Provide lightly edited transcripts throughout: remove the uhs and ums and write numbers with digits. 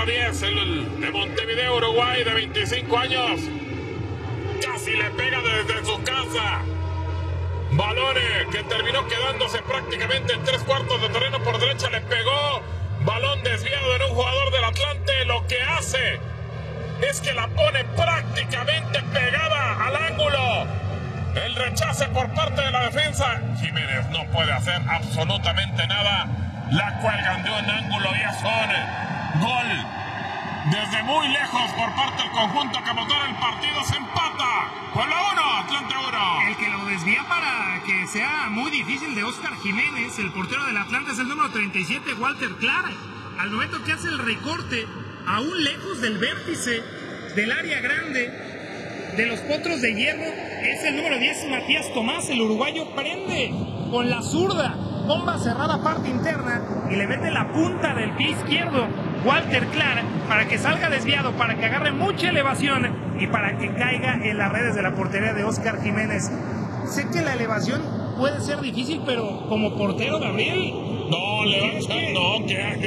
10, el de Montevideo, Uruguay, de 25 años. Casi le pega desde su casa. Balón que terminó quedándose prácticamente en 3/4 de terreno por derecha. Le pegó. Balón desviado en un jugador del Atlante. Lo que hace es que la pone prácticamente pegada al ángulo. El rechace por parte de la defensa. Jiménez no puede hacer absolutamente nada. La cuelgan de un ángulo y es un gol desde muy lejos por parte del conjunto que motora el partido. Se empata. Puebla 1, Atlante 1. El que lo desvía para que sea muy difícil de Óscar Jiménez, el portero del Atlante, es el número 37, Walter Clara. Al momento que hace el recorte, aún lejos del vértice del área grande de los Potros de Hierro, es el número 10, Matías Tomás. El uruguayo prende con la zurda, bomba cerrada parte interna, y le mete la punta del pie izquierdo Walter Clara para que salga desviado, para que agarre mucha elevación y para que caiga en las redes de la portería de Óscar Jiménez. Sé que la elevación puede ser difícil, pero como portero, Gabriel, no, le va a echar, no, que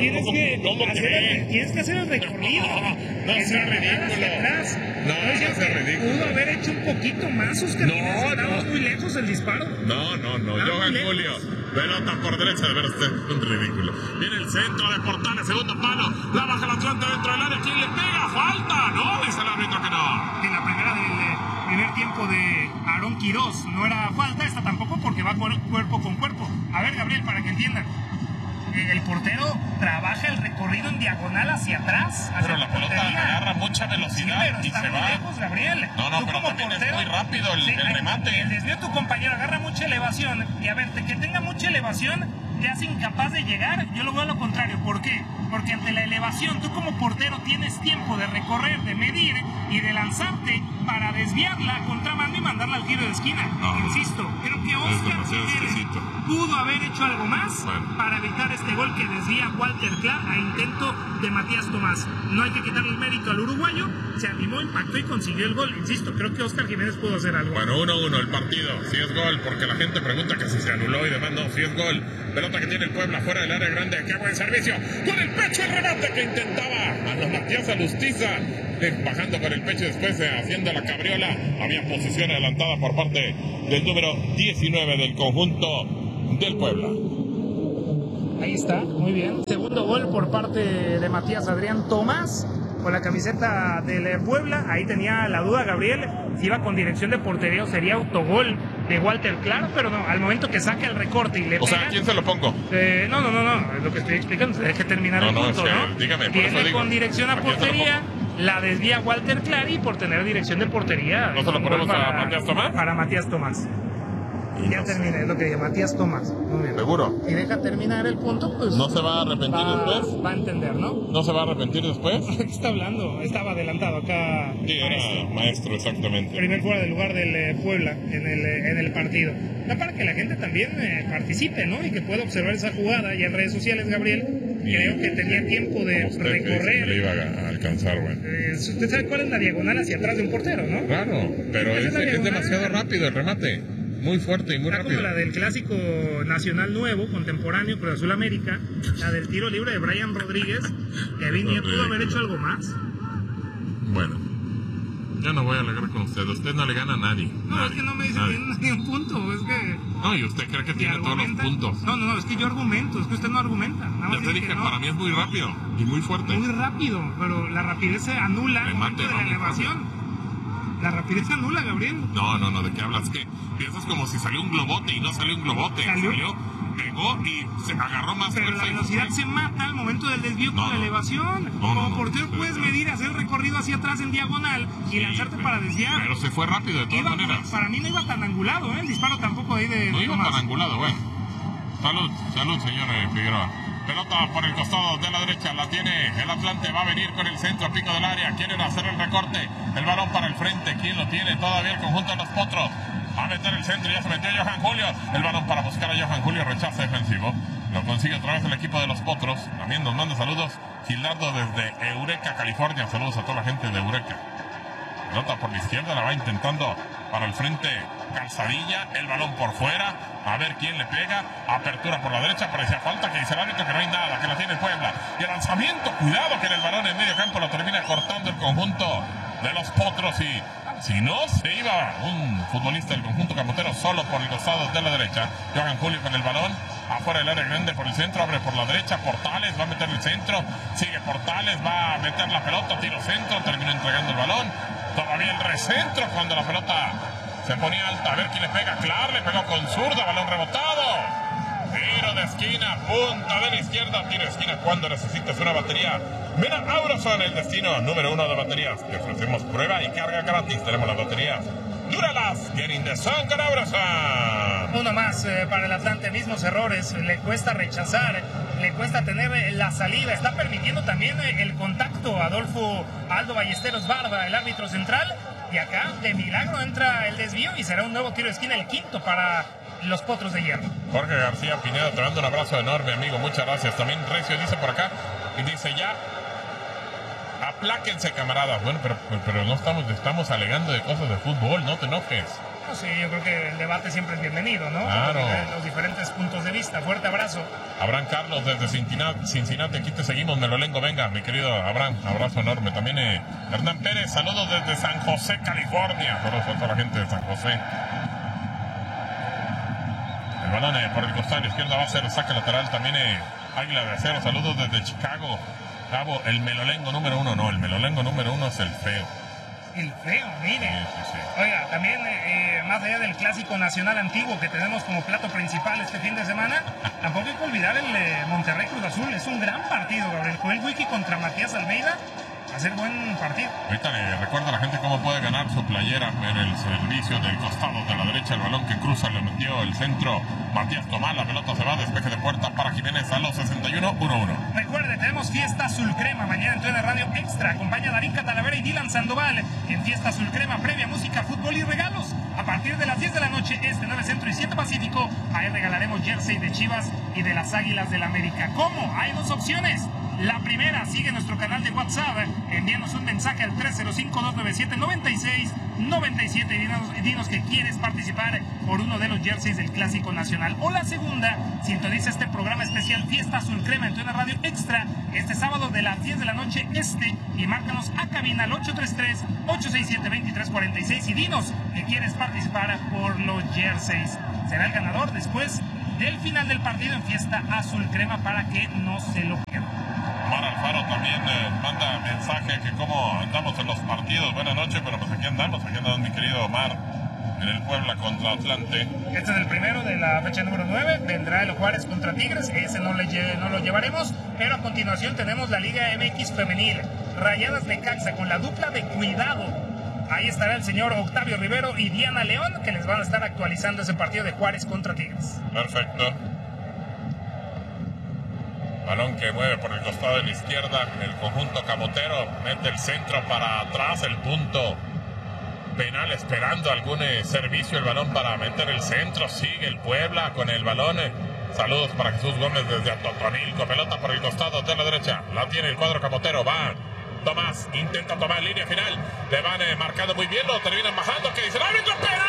tienes que hacer el recorrido. No sea ridículo. No sea ridículo. Pudo haber hecho un poquito más, Óscar Jiménez. Estamos muy lejos del disparo. No. Johan Julio. Pelota por derecha, de ver usted, un ridículo. Viene el centro de Portales, segundo palo. La baja el Atlante dentro del área. ¿Quién le pega? ¡Falta! No, dice el árbitro que no. En la primera del primer tiempo de Aarón Quirós no era falta, esta tampoco, porque va cuerpo con cuerpo. A ver, Gabriel, para que entiendan. El portero trabaja el recorrido en diagonal hacia atrás. Pero la pelota agarra mucha velocidad y se va. Lejos, Gabriel. No, pero también portero, es muy rápido el remate. El desvío de tu compañero agarra mucha elevación. Y a ver, que tenga mucha elevación te hace incapaz de llegar. Yo lo veo a lo contrario. ¿Por qué? Porque ante la elevación, tú como portero tienes tiempo de recorrer, de medir y de lanzarte para desviarla a contramano y mandarla al tiro de esquina. Insisto, creo que Óscar Jiménez pudo haber hecho algo más para evitar este gol que desvía Walter Clara a intento de Matías Tomás. No hay que quitarle el mérito al uruguayo, se animó, impactó y consiguió el gol. Insisto, creo que Óscar Jiménez pudo hacer algo. Bueno, 1-1 el partido, si es gol, porque la gente pregunta que si se anuló y demás. No, si es gol. Pelota que tiene el Puebla fuera del área grande. ¡Qué buen servicio! Con el pecho el remate que intentaba a los Matías Alustiza, bajando con el pecho después, haciendo la cabriola. Había posición adelantada por parte del número 19 del conjunto del Puebla. Ahí está, muy bien. Segundo gol por parte de Matías Adrián Tomás con la camiseta del Puebla. Ahí tenía la duda Gabriel si iba con dirección de portería o sería autogol de Walter Clara, pero no, al momento que saca el recorte y le pega. O sea, ¿a quién se lo pongo? No, lo que estoy explicando, se deje terminar el punto, ¿no? Dígame, tiene con dirección a portería, la desvía Walter Clara y por tener dirección de portería. ¿No se lo ponemos a Matías Tomás? Para Matías Tomás. Ya terminé, es lo que dice Matías Tomás. Muy bien. ¿Seguro? Si deja terminar el punto, pues... ¿No se va a arrepentir después? Va a entender, ¿no? ¿No se va a arrepentir después? ¿De qué está hablando? Estaba adelantado acá. Sí, era maestro, exactamente. Primer fuera de lugar del Puebla en el partido. Para que la gente también participe, ¿no? Y que pueda observar esa jugada. Y en redes sociales, Gabriel, creo que tenía tiempo de recorrer. Le iba a alcanzar, güey. Usted sabe cuál es la diagonal hacia atrás de un portero, ¿no? Claro, pero es demasiado rápido el remate. Muy fuerte y muy rápido. Como la del clásico nacional nuevo, contemporáneo, Cruz Azul América, la del tiro libre de Brian Rodríguez. Kevin Díaz pudo haber hecho algo más. Bueno, yo no voy a alegar con usted. Usted no le gana a nadie. No, es que no me dice ni un punto. Es que... No, y usted cree que tiene todos los puntos. No, es que yo argumento. Es que usted no argumenta. Ya te dije, para mí es muy rápido y muy fuerte. Muy rápido, pero la rapidez se anula al momento de la elevación. La rapidez se anula, Gabriel. No, ¿de qué hablas? ¿Qué? Piensas como si salió un globote y no salió un globote. Salió, pegó y se agarró más fuerza. Pero la velocidad se mata al momento del desvío con la elevación. Como portero puedes medir, hacer el recorrido hacia atrás en diagonal y lanzarte para desviar. Pero se fue rápido de todas maneras. Para mí no iba tan angulado, el disparo tampoco ahí de... No iba tan angulado, bueno. Salud, señor Figueroa. Pelota por el costado de la derecha, la tiene el Atlante, va a venir con el centro a pico del área, quieren hacer el recorte, el balón para el frente, ¿quién lo tiene? Todavía el conjunto de los Potros, va a meter el centro, ya se metió Johan Julio, el balón para buscar a Johan Julio, rechazo defensivo, lo consigue otra vez el equipo de los Potros, también nos manda saludos, Gilardo desde Eureka, California, saludos a toda la gente de Eureka. Pelota por la izquierda, la va intentando para el frente Calzadilla, el balón por fuera, a ver quién le pega, apertura por la derecha, parecía falta, que dice el árbitro que no hay nada, que la tiene Puebla, y el lanzamiento, cuidado que en el balón en medio campo lo termina cortando el conjunto de los Potros, y si no se iba un futbolista del conjunto camotero solo por el costado de la derecha. Johan Julio con el balón afuera del área grande por el centro, abre por la derecha, Portales va a meter el centro, sigue Portales, va a meter la pelota, tiro centro, terminó entregando el balón, todavía el recentro cuando la pelota se ponía alta, a ver quién le pega. Clar le pegó con zurda, balón rebotado, tiro de esquina, punta de la izquierda, tiro de esquina cuando necesites una batería. Ven a Auroson, el destino número 1 de baterías. Te ofrecemos prueba y carga gratis. Tenemos las baterías Duralas, Get in the Sun con Auroson. Uno más para el Atlante, mismos errores, le cuesta rechazar, le cuesta tener la salida, está permitiendo también el contacto. Adolfo Aldo Ballesteros Barba, el árbitro central, y acá de milagro entra el desvío y será un nuevo tiro de esquina, el quinto para los Potros de Hierro. Jorge García Pinedo, te mando un abrazo enorme, amigo, muchas gracias. También Recio dice por acá, y dice ya, apláquense, camaradas. Bueno, pero no estamos alegando de cosas de fútbol, no te enojes. No, sí, yo creo que el debate siempre es bienvenido, ¿no? Claro. Los diferentes puntos de vista. Fuerte abrazo. Abraham Carlos desde Cincinnati, aquí te seguimos, Melolengo, venga, mi querido Abraham, abrazo enorme. También Hernán Pérez, saludos desde San José, California. Saludos a toda la gente de San José. El balón por el costado izquierdo va a ser saque lateral. También Águila de Acero, saludos desde Chicago. Gabo, el Melolengo número 1, no, el Melolengo número 1 es el feo. El feo, mire. Sí. Oiga, también más allá del clásico nacional antiguo que tenemos como plato principal este fin de semana, tampoco hay que olvidar el Monterrey Cruz Azul. Es un gran partido, Gabriel. Joel Wiki contra Matías Almeida. Va a ser buen partido. Ahorita le recuerdo a la gente cómo puede ganar su playera en el servicio del costado de la derecha. El balón que cruza le metió el centro Matías Tomás. La pelota se va, despeje de puerta para Jiménez a los 61, 1-1. Recuerde, tenemos Fiesta Azul Crema mañana en TUDN Radio Extra. Acompaña a Darín Catalavera y Dylan Sandoval en Fiesta Azul Crema, previa música, fútbol y regalos. A partir de las 10 de la noche, 9 Centro y 7 Pacífico, ahí regalaremos jersey de Chivas y de las Águilas del América. ¿Cómo? Hay dos opciones. La primera, sigue nuestro canal de WhatsApp, envíanos un mensaje al 305-297-9697 y dinos que quieres participar por uno de los jerseys del Clásico Nacional. O la segunda, sintoniza este programa especial Fiesta Azul Crema en TUDN Radio Extra este sábado de las 10 de la noche y márcanos a cabina al 833-867-2346 y dinos que quieres participar por los jerseys. Será el ganador después del final del partido en Fiesta Azul Crema para que no se lo pierdan. Omar Alfaro también manda mensaje que cómo andamos en los partidos. Buenas noches, pero pues aquí andamos mi querido Omar, en el Puebla contra Atlante. Este es el primero de la fecha número 9, vendrá el Juárez contra Tigres, ese no lo llevaremos, pero a continuación tenemos la Liga MX Femenil, Rayadas Necaxa con la dupla de cuidado. Ahí estará el señor Octavio Rivero y Diana León, que les van a estar actualizando ese partido de Juárez contra Tigres. Perfecto. Balón que mueve por el costado de la izquierda, el conjunto camotero mete el centro para atrás, el punto penal esperando algún servicio, el balón para meter el centro, sigue el Puebla con el balón. Saludos para Jesús Gómez desde Atotonilco, pelota por el costado de la derecha, la tiene el cuadro camotero, va Tomás, intenta tomar línea final, le van marcando muy bien, lo terminan bajando, que dice el árbitro, penal,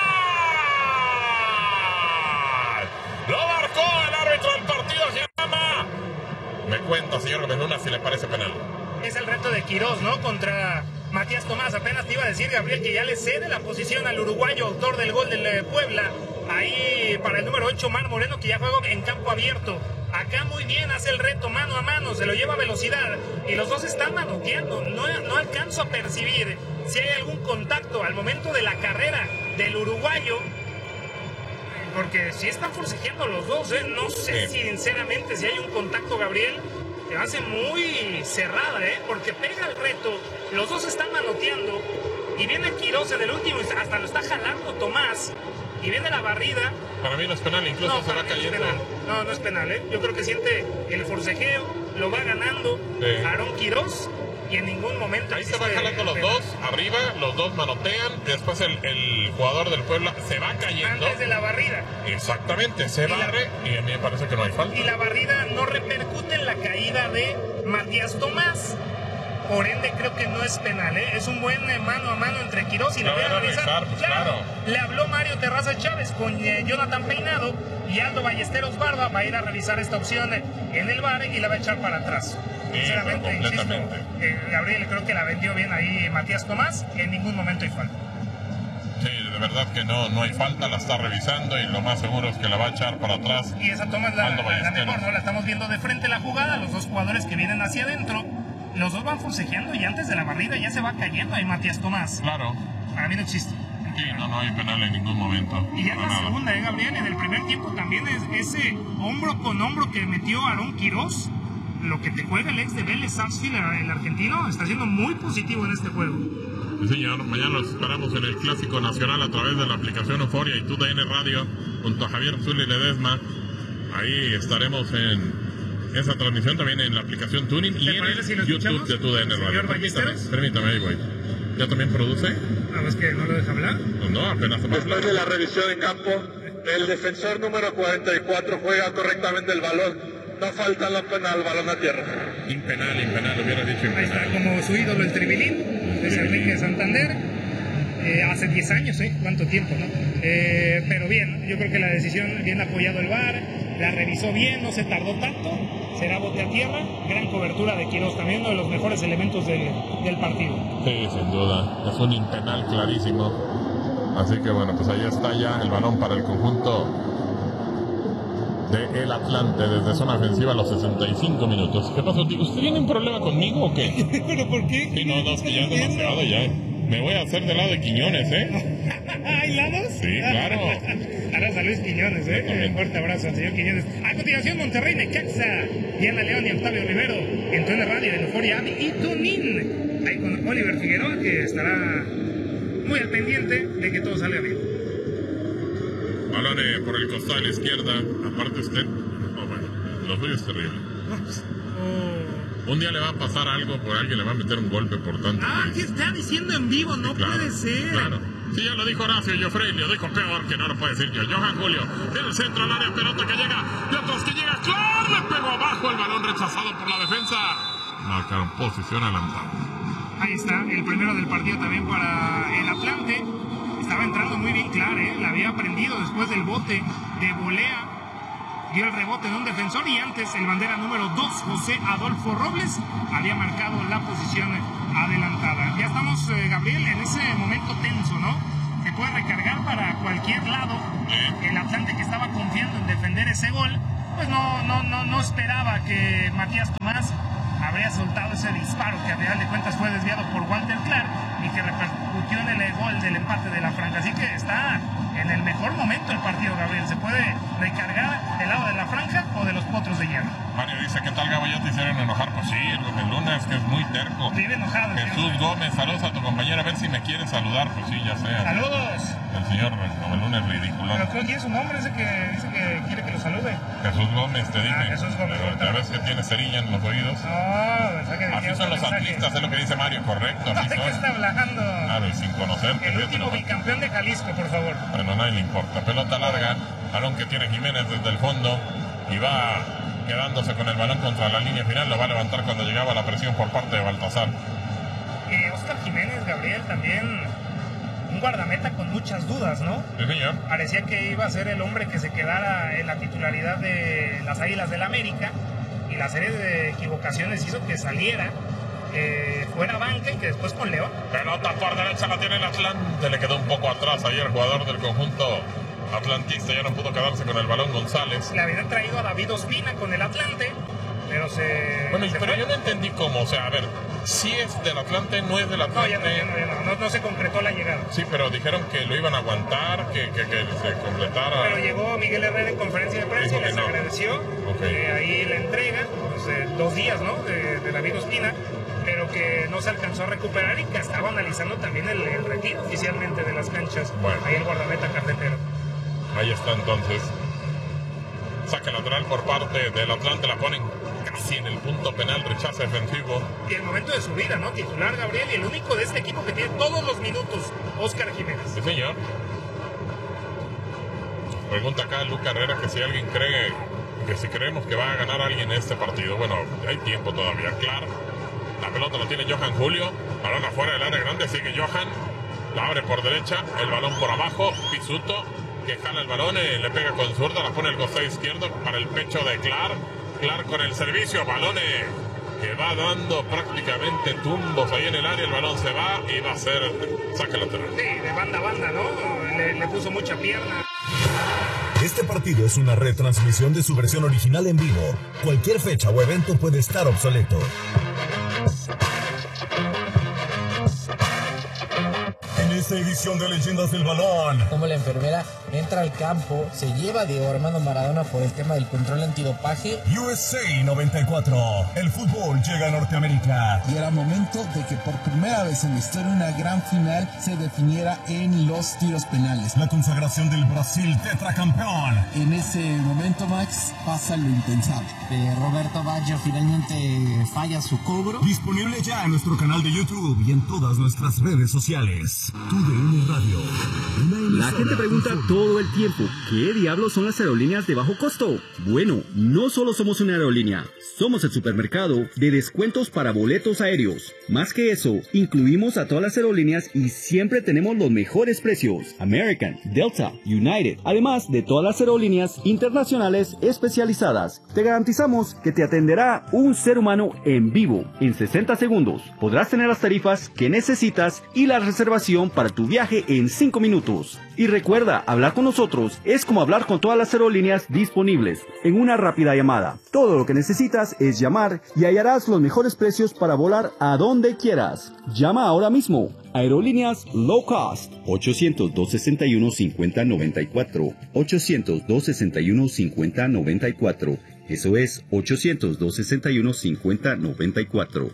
lo marcó el árbitro del partido, se llama. Me cuenta, señor Gómez Luna, si le parece penal. Es el reto de Quirós, ¿no? Contra Matías Tomás. Apenas te iba a decir, Gabriel, que ya le cede la posición al uruguayo, autor del gol del Puebla. Ahí para el número 8, Mar Moreno, que ya juega en campo abierto. Acá muy bien, hace el reto mano a mano, se lo lleva a velocidad. Y los dos están manoteando. No alcanzo a percibir si hay algún contacto al momento de la carrera del uruguayo. Porque si están forcejeando los dos, no sé sinceramente si hay un contacto, Gabriel. Se hace muy cerrada, porque pega el reto, los dos están manoteando y viene Quirós del último, hasta lo está jalando Tomás y viene la barrida. Para mí no es penal, incluso se va cayendo. No es penal, yo creo que siente el forcejeo, lo va ganando Aarón Quirós. Y en ningún momento... Ahí se van jalando los dos, arriba, los dos manotean, después el jugador del Puebla se va cayendo. Antes de la barrida. Exactamente, se barre y a mí me parece que no hay falta. Y la barrida no repercute en la caída de Matías Tomás. por ende creo que no es penal, ¿eh? Es un buen mano a mano entre Quirós y lo voy a revisar. Pues claro. Le habló Mario Terrazas Chávez con Jonathan Peinado y Aldo Ballesteros Barba va a ir a revisar esta opción en el VAR y la va a echar para atrás. Sí, sinceramente, insisto, Gabriel, creo que la vendió bien ahí Matías Tomás, en ningún momento hay falta. Sí, de verdad que no hay falta, la está revisando y lo más seguro es que la va a echar para atrás. Y esa toma es la mejor, ¿no? La estamos viendo de frente la jugada, los dos jugadores que vienen hacia adentro, los dos van forcejeando y antes de la barrida ya se va cayendo ahí Matías Tomás. Claro. Para mí no existe. Sí, no hay penal en ningún momento. Y ya en la segunda, Gabriel, en el primer tiempo también es ese hombro con hombro que metió Aarón Quirós. Lo que te juega el ex de Vélez Sarsfield, el argentino, está siendo muy positivo en este juego. Sí, señor. Mañana los esperamos en el Clásico Nacional a través de la aplicación Euforia y TUDN Radio junto a Javier Zuli Ledesma. Ahí estaremos en esa transmisión también en la aplicación Tuning y en el YouTube de TUDN Radio. Permítame, ahí voy. ¿Ya también produce? A ver, es que no lo deja hablar. No, apenas se va a hablar. Después de la revisión en campo, el defensor número 44 juega correctamente el balón. No falta la penal, balón a tierra. Impenal, hubiera dicho impenal. Ahí está como su ídolo el Tribilín, es Enrique de Santander. Hace 10 años, ¿cuánto tiempo, no? Pero bien, yo creo que la decisión, bien apoyado el VAR, la revisó bien, no se tardó tanto, será bote a tierra, gran cobertura de Quirós, también uno de los mejores elementos del partido. Sí, sin duda, es un impenal clarísimo. Así que bueno, pues ahí está ya el balón para el conjunto de el Atlante desde zona ofensiva a los 65 minutos. ¿Qué pasó, tío? ¿Usted tiene un problema conmigo o qué? ¿Pero por qué? Sí, no, es que ya es demasiado, ya. Me voy a hacer del lado de Quiñones, ¿Hay lados? Sí, claro. Ahora a Luis Quiñones, Un fuerte abrazo al señor Quiñones. A continuación, Monterrey, Necaxa, Diana León y Octavio Rivero, en TUDN Radio, en Euforia App y TuneIn. Ahí con Oliver Figueroa, que estará muy al pendiente de que todo salga bien. Balón por el costado de la izquierda, aparte usted. Bueno, lo suyo es terrible. Un día le va a pasar algo, por alguien le va a meter un golpe por tanto. ¿Qué está diciendo en vivo? No puede ser. Claro. Sí, ya lo dijo Horacio Joffrey, lo dijo peor que no lo puede decir yo. Johan Julio, en el centro al área, pelota que llega, de otros que llega, ¡claro! Le pegó abajo el balón rechazado por la defensa. Marcaron posición adelantada. Ahí está, el primero del partido también para el Atlante. Estaba entrando muy bien Clar, la había aprendido después del bote de volea. Dio el rebote de un defensor y antes el bandera número 2, José Adolfo Robles, había marcado la posición adelantada. Ya estamos, Gabriel, en ese momento tenso, ¿no? Se puede recargar para cualquier lado. El Atlante, que estaba confiando en defender ese gol, pues no esperaba que Matías Tomás habría soltado ese disparo que a final de cuentas fue desviado por Walter Clark y que repercutió en el gol del empate de la Franja. Así que está en el mejor momento el partido, Gabriel. Se puede recargar del lado de la Franja o de los potros de hierro. Mario dice, ¿qué tal, Gabo? ¿Ya te hicieron enojar? Pues sí, el lunes, que es muy terco. Vive enojado. Jesús Gómez, saludos a tu compañera, a ver si me quiere saludar. Pues sí, ya sé. ¡Saludos! El señor, el lunes ridículo. Pero ¿quién es su nombre? Dice que quiere que lo salude. Jesús Gómez, te dije. Jesús Gómez. Pero, ¿a ver si tiene cerilla en los oídos? Así son los atlistas, es lo que dice Mario, correcto. ¿De qué está hablando? Claro, y sin conocer. El último bicampeón de Jalisco, por favor. Bueno, a nadie le importa. Pelota larga, balón que tiene Jiménez desde el fondo y va quedándose con el balón contra la línea final. Lo va a levantar cuando llegaba la presión por parte de Baltasar. Óscar Jiménez, Gabriel, también un guardameta con muchas dudas, ¿no? Sí, señor. Parecía que iba a ser el hombre que se quedara en la titularidad de las Águilas del América y la serie de equivocaciones hizo que saliera fuera banca y que después con León. Pelota por derecha la tiene el Atlante, le quedó un poco atrás ayer el jugador del conjunto atlantista, ya no pudo quedarse con el balón González. Le habían traído a David Ospina con el Atlante, pero Bueno, pero yo no entendí cómo, o sea, a ver, si es del Atlante, no es del Atlante. No se concretó la llegada. Sí, pero dijeron que lo iban a aguantar, que se completara. Pero llegó Miguel Herrera en conferencia de prensa y les agradeció ahí la entrega, pues, 2 días, ¿no? De David Ospina, pero que no se alcanzó a recuperar y que estaba analizando también el retiro oficialmente de las canchas. Bueno. Ahí el guardameta cafetero. Ahí está entonces. Saque lateral por parte del Atlante, la ponen casi en el punto penal, rechazo defensivo. Y el momento de su vida, ¿no? Titular, Gabriel, y el único de este equipo que tiene todos los minutos, Óscar Jiménez. Sí, señor. Pregunta acá Luca Herrera que si alguien cree, que si creemos que va a ganar alguien este partido. Bueno, hay tiempo todavía. Claro, La pelota lo tiene Johan Julio. Balón afuera del área grande. Sigue Johan. La abre por derecha. El balón por abajo. Pisuto, que jala el balón. Le pega con zurda. La pone el costado izquierdo para el pecho de Clark. Clark con el servicio. Balón que va dando prácticamente tumbos ahí en el área. El balón se va y va a ser saque lateral. Sí, de banda a banda, ¿no? Le puso mucha pierna. Este partido es una retransmisión de su versión original en vivo. Cualquier fecha o evento puede estar obsoleto. En esta edición de Leyendas del Balón, como la enfermera entra al campo, se lleva a Diego Armando Maradona por el tema del control antidopaje. USA 94, el fútbol llega a Norteamérica. Y era momento de que por primera vez en la historia una gran final se definiera en los tiros penales. La consagración del Brasil tetracampeón. En ese momento, Max, pasa lo impensable. Roberto Baggio finalmente falla su cobro. Disponible ya en nuestro canal de YouTube y en todas nuestras redes sociales. TUDN Radio. La gente pregunta todo el tiempo, ¿qué diablos son las aerolíneas de bajo costo? Bueno, no solo somos una aerolínea, somos el supermercado de descuentos para boletos aéreos. Más que eso, incluimos a todas las aerolíneas y siempre tenemos los mejores precios. American, Delta, United, además de todas las aerolíneas internacionales especializadas. Te garantizamos que te atenderá un ser humano en vivo en 60 segundos. Podrás tener las tarifas que necesitas y la reservación para tu viaje en 5 minutos. Y recuerda, hablar con nosotros es como hablar con todas las aerolíneas disponibles en una rápida llamada. Todo lo que necesitas es llamar y hallarás los mejores precios para volar a donde quieras. Llama ahora mismo. Aerolíneas Low Cost. 800-261-5094. 800-261-5094. Eso es 800-261-5094.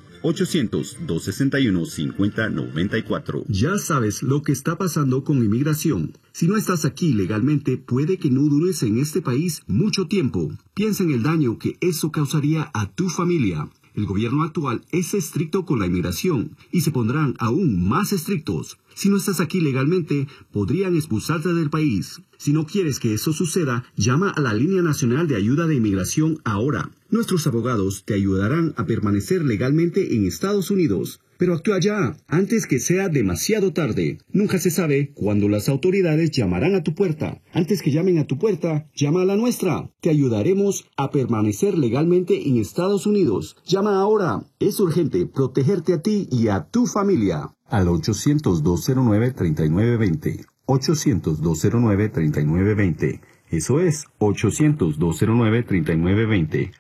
800-261-5094. Ya sabes lo que está pasando con inmigración. Si no estás aquí legalmente, puede que no dures en este país mucho tiempo. Piensa en el daño que eso causaría a tu familia. El gobierno actual es estricto con la inmigración y se pondrán aún más estrictos. Si no estás aquí legalmente, podrían expulsarte del país. Si no quieres que eso suceda, llama a la Línea Nacional de Ayuda de Inmigración ahora. Nuestros abogados te ayudarán a permanecer legalmente en Estados Unidos. Pero actúa ya, antes que sea demasiado tarde. Nunca se sabe cuándo las autoridades llamarán a tu puerta. Antes que llamen a tu puerta, llama a la nuestra. Te ayudaremos a permanecer legalmente en Estados Unidos. Llama ahora. Es urgente protegerte a ti y a tu familia. Al 800-209-3920. 800-209-3920. Eso es 800-209-3920.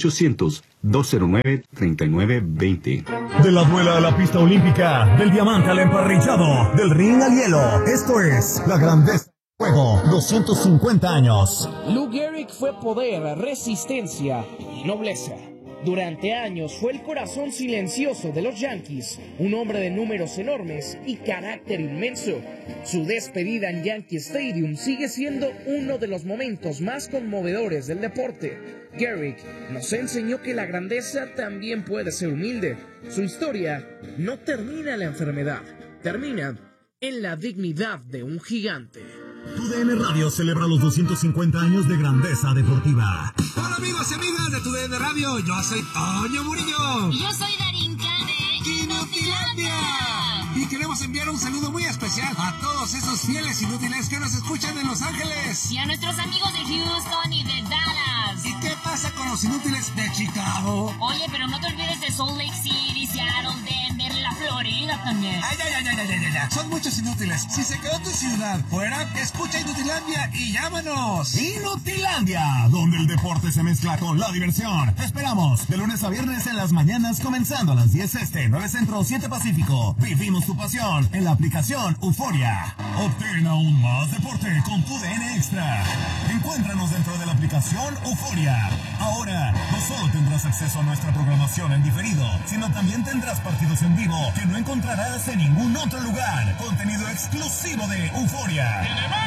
800-209-3920. De la duela a la pista olímpica, del diamante al emparrillado, del ring al hielo. Esto es la grandeza del juego. 250 años. Lou Gehrig fue poder, resistencia y nobleza. Durante años fue el corazón silencioso de los Yankees, un hombre de números enormes y carácter inmenso. Su despedida en Yankee Stadium sigue siendo uno de los momentos más conmovedores del deporte. Gehrig nos enseñó que la grandeza también puede ser humilde. Su historia no termina en la enfermedad, termina en la dignidad de un gigante. TUDN Radio celebra los 250 años de grandeza deportiva. Hola amigos y amigas de TUDN Radio, yo soy Toño Murillo. Y yo soy Darinka de Inutilandia. Y queremos enviar un saludo muy especial a todos esos fieles inútiles que nos escuchan en Los Ángeles. Y a nuestros amigos de Houston y de Dallas. ¿Y qué pasa con los inútiles de Chicago? Oye, pero no te olvides de Salt Lake City, Seattle, Denver, la Florida también. Ay. Son muchos inútiles. Si se quedó tu ciudad fuera, escucha Inutilandia y llámanos. Inutilandia, donde el deporte se mezcla con la diversión. Te esperamos de lunes a viernes en las mañanas, comenzando a las 10 este, 9 centro, 7 pacífico. Vivimos tu pasión en la aplicación Euforia. Obtén aún más deporte con TUDN Extra. Encuéntranos dentro de la aplicación Euforia. Ahora, no solo tendrás acceso a nuestra programación en diferido, sino también tendrás partidos en vivo que no encontrarás en ningún otro lugar. Contenido exclusivo de Euforia.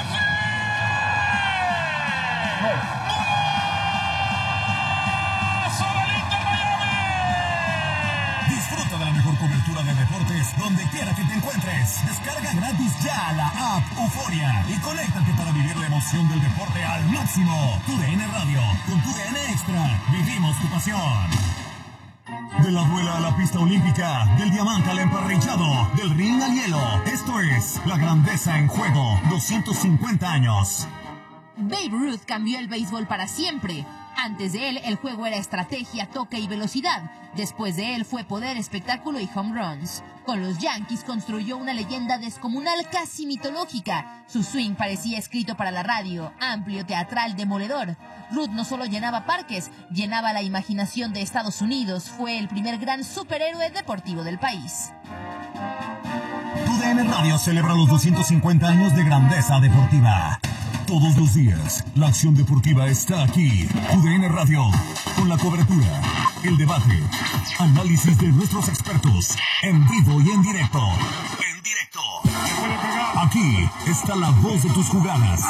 Disfruta de la mejor cobertura de deportes donde quiera que te encuentres. Descarga gratis ya la app Euforia y conéctate para vivir la emoción del deporte al máximo. TUDN Radio, con TUDN Extra, vivimos tu pasión. De la duela a la pista olímpica, del diamante al emparrillado, del ring al hielo. Esto es La Grandeza en Juego, 250 años. Babe Ruth cambió el béisbol para siempre. Antes de él, el juego era estrategia, toque y velocidad. Después de él fue poder, espectáculo y home runs. Con los Yankees construyó una leyenda descomunal casi mitológica. Su swing parecía escrito para la radio, amplio, teatral, demoledor. Ruth no solo llenaba parques, llenaba la imaginación de Estados Unidos. Fue el primer gran superhéroe deportivo del país. TUDN Radio celebra los 250 años de grandeza deportiva. Todos los días, la acción deportiva está aquí. TUDN Radio, con la cobertura, el debate, análisis de nuestros expertos, en vivo y en directo. En directo. Aquí está la voz de tus jugadas.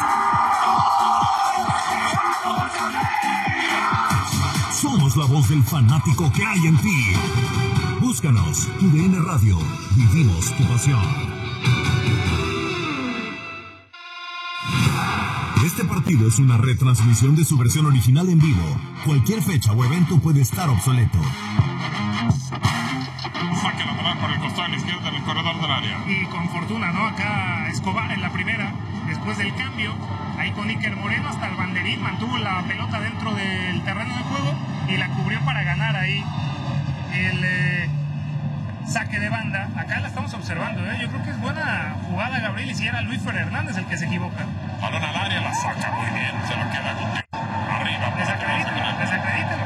Somos la voz del fanático que hay en ti. Búscanos, TUDN Radio. Vivimos tu pasión. Este partido es una retransmisión de su versión original en vivo. Cualquier fecha o evento puede estar obsoleto. Saque lateral por el costado a la izquierda en el corredor del área. Y con fortuna, ¿no? Acá Escobar en la primera, después del cambio, ahí con Iker Moreno hasta el banderín, mantuvo la pelota dentro del terreno de juego y la cubrió para ganar ahí el saque de banda. Acá la estamos observando, ¿eh? Yo creo que es buena jugada, Gabriel, y si era Luis Hernández el que se equivoca. Balón al área, la saca muy bien, se lo queda arriba. Desacredítalo.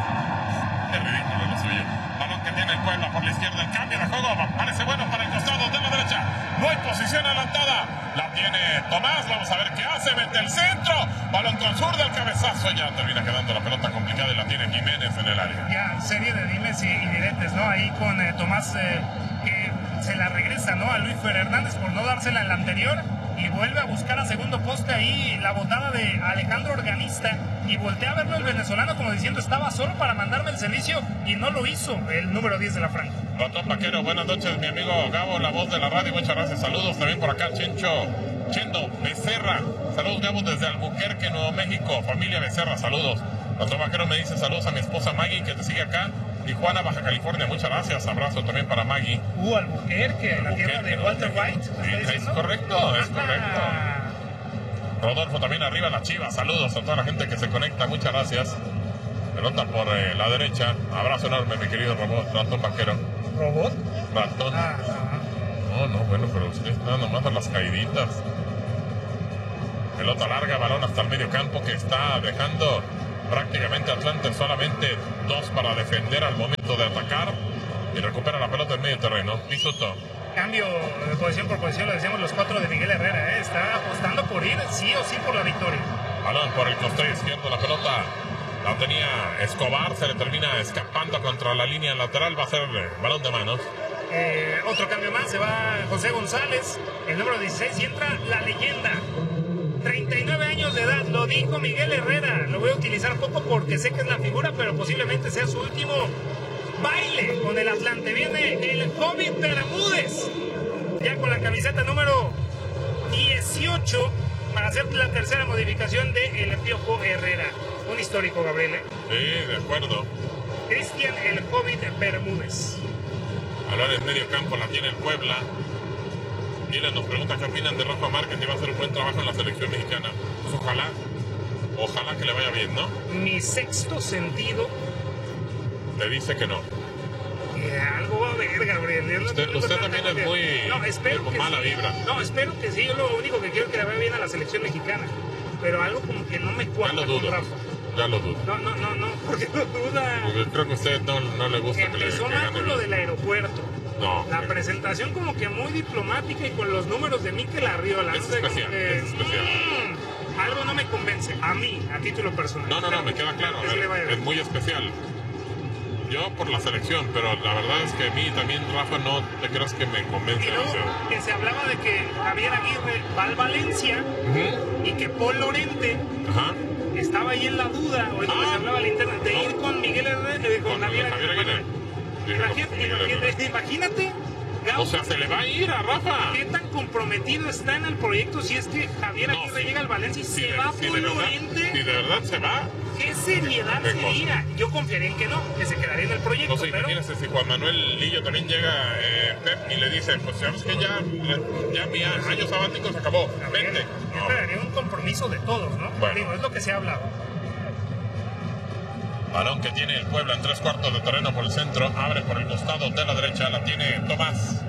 Es ridículo lo suyo. Balón que tiene el Puebla por la izquierda, el cambio de juego parece bueno para el costado de la derecha. No hay posición adelantada. La tiene Tomás, vamos a ver qué hace, mete el centro. Balón con zurda, el cabezazo, ya termina quedando la pelota complicada y la tiene Jiménez en el área. Ya, serie de dimes y diretes, ¿no? Ahí con Tomás que se la regresa, ¿no? A Luis Hernández por no dársela en la anterior. Y vuelve a buscar a segundo poste ahí la botada de Alejandro Organista y voltea a verlo el venezolano como diciendo estaba solo para mandarme el servicio y no lo hizo el número 10 de la franja. Ratón Vaquero, buenas noches mi amigo Gabo, la voz de la radio, muchas gracias, saludos también por acá Chendo Becerra, saludos Gabo desde Albuquerque, Nuevo México, familia Becerra, saludos. Ratón Vaquero me dice saludos a mi esposa Maggie que te sigue acá. Tijuana, Baja California, muchas gracias. Abrazo también para Maggie. Albuquerque, la tierra de Walter White. Sí, es correcto, es correcto. Rodolfo también arriba, la Chivas. Saludos a toda la gente que se conecta, muchas gracias. Pelota por la derecha. Abrazo enorme, mi querido Ratón Vaquero. ¿Robot? Ratón. No, bueno, pero usted está nomás a las caíditas. Pelota larga, balón hasta el medio campo que está dejando prácticamente Atlante solamente dos para defender al momento de atacar y recupera la pelota en medio terreno. Pisuto. Cambio de posición por posición, lo decíamos los cuatro de Miguel Herrera, está apostando por ir sí o sí por la victoria. Balón por el costado izquierdo, la pelota la tenía Escobar, se le termina escapando contra la línea lateral, va a ser balón de manos. Otro cambio más, se va José González, el número 16 y entra la leyenda. 39 años de edad, lo dijo Miguel Herrera, lo voy a utilizar poco porque sé que es la figura, pero posiblemente sea su último baile con el Atlante. Viene el Hobbit Bermúdez, ya con la camiseta número 18, para hacer la tercera modificación de El Piojo Herrera. Un histórico, Gabriel, ¿eh? Sí, de acuerdo. Cristian el Hobbit Bermúdez. Balón en medio campo, la tiene el Puebla. Miren, nos pregunta qué opinan de Rafa Márquez, que va a hacer un buen trabajo en la selección mexicana. Pues ojalá que le vaya bien, ¿no? Mi sexto sentido te dice que no. Algo va a haber, Gabriel. Usted también es muy mala vibra. No, espero que sí. Yo lo único que quiero es que le vaya bien a la selección mexicana. Pero algo como que no me cuadra con Rafa. Ya lo dudo. No, porque lo duda. Porque creo que a usted no le gusta que le gane. Empezó con lo del aeropuerto. No. La presentación como que muy diplomática y con los números de Mikel Arriola. Es especial, es especial. Algo no me convence, a mí, a título personal. No, me queda claro. Es muy especial. Yo por la selección, pero la verdad es que a mí también, Rafa, no te creas que me convence. Y luego que se hablaba de que Javier Aguirre va al Valencia y que Paul Lorente estaba ahí en la duda, o es lo que se hablaba al internet, de ir con Miguel Herrera, con Javier Aguirre. Imagínate, Gabo, o sea, se le va a ir a Rafa. ¿Qué tan comprometido está en el proyecto si es que Javier Aguirre llega al Valencia y se va por Lorente? Si de verdad se va, ¿Qué seriedad sería? Yo confiaría en que no, que se quedaría en el proyecto. No sé, imagínese si Juan Manuel Lillo también llega Pep y le dice, pues sabes que ya mi año sabático se acabó, vente. Yo esperaría un compromiso de todos, ¿no? Bueno. Digo, es lo que se ha hablado. Balón que tiene el Puebla en 3/4 de terreno por el centro, abre por el costado de la derecha, la tiene Tomás.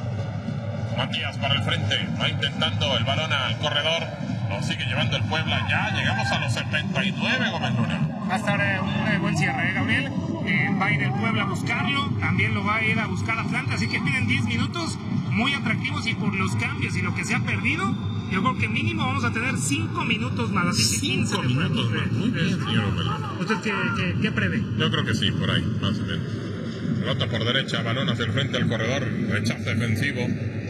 Matías para el frente, va intentando el balón al corredor, lo sigue llevando el Puebla, ya llegamos a los 79, Gómez Luna. Va a estar un buen cierre, Gabriel. Va a ir el Puebla a buscarlo, también lo va a ir a buscar Atlanta, así que piden 10 minutos muy atractivos y por los cambios y lo que se ha perdido, yo creo que mínimo vamos a tener 5 minutos más, así que 15 minutos más. Muy bien, señor Gómez Luna. ¿Usted qué prevé? Yo creo que sí, por ahí, más o menos. Pelota por derecha, balón hacia el frente al corredor, rechazo defensivo.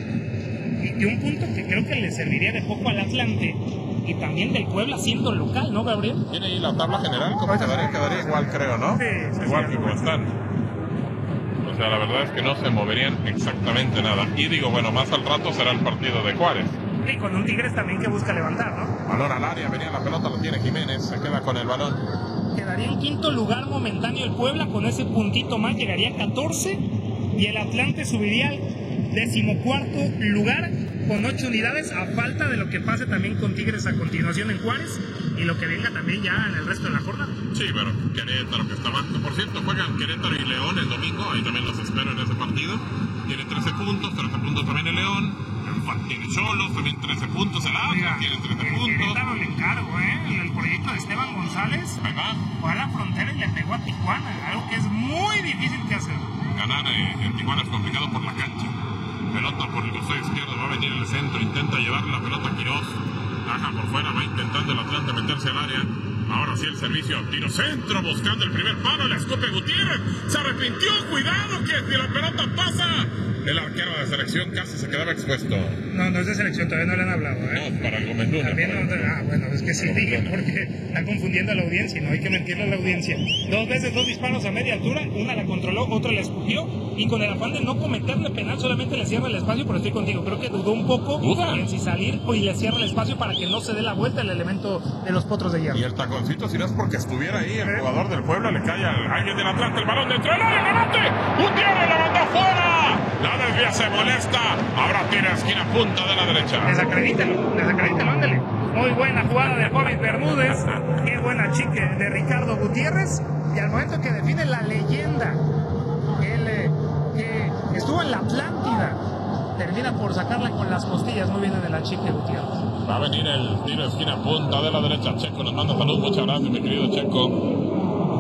Y un punto que creo que le serviría de poco al Atlante y también del Puebla siendo local, ¿no, Gabriel? ¿Tiene ahí la tabla general? ¿Cómo quedaría igual, creo, ¿no? Sí, igual que como están. O sea, la verdad es que no se moverían exactamente nada. Y digo, bueno, más al rato será el partido de Juárez. Y con un Tigres también que busca levantar, ¿no? Balón al área, venía la pelota, lo tiene Jiménez, se queda con el balón. Quedaría en quinto lugar momentáneo el Puebla, con ese puntito más llegaría a 14 y el Atlante subiría al 14º lugar con 8 unidades a falta de lo que pase también con Tigres a continuación en Juárez y lo que venga también ya en el resto de la jornada. Sí, pero Querétaro que está abajo. Por cierto, juegan Querétaro y León el domingo, ahí también los espero en ese partido. Tiene 13 puntos, 13 puntos también el León. Tiene Cholos, también 13 puntos el Atlas, tiene 13 puntos. Querétaro le encargo, el proyecto de Esteban González fue a la frontera y le pegó a Tijuana, algo que es muy difícil que hacer. Ganar en Tijuana es complicado por la cancha. Pelota por el costado izquierdo, va a venir en el centro, intenta llevar la pelota a Quirós, baja por fuera, va intentando el Atlante meterse al área. Ahora sí el servicio, tiro centro, buscando el primer palo, la escupe Gutiérrez, se arrepintió, cuidado que si la pelota pasa, el arquero de selección casi se quedaba expuesto. No es de selección, todavía no le han hablado, No, para el Gómez Luna. También bueno, es que sí dije, porque están confundiendo a la audiencia, no hay que mentirle a la audiencia. 2 veces 2 disparos a media altura, una la controló, otra la escupió, y con el afán de no cometerle penal, solamente le cierra el espacio, pero estoy contigo, creo que dudó un poco en si salir y le cierra el espacio para que no se dé la vuelta el elemento de los potros de hierro. Y el taconcito, si no es porque estuviera ahí, el jugador del Puebla le cae a alguien del Atlante, el balón dentro del área, ¡ganate! ¡Gutiérrez la mandó fuera! La desvía, se molesta, ahora tira esquina punta de la derecha. Desacredítalo, ándale. Muy buena jugada de Jovis Bermúdez, qué buena chique de Ricardo Gutiérrez, y al momento que define la leyenda, que estuvo en la Atlántida, termina por sacarla con las costillas muy bien de la chique Gutiérrez. Va a venir el tiro de esquina punta de la derecha. Checo nos manda salud, muchas gracias mi querido Checo.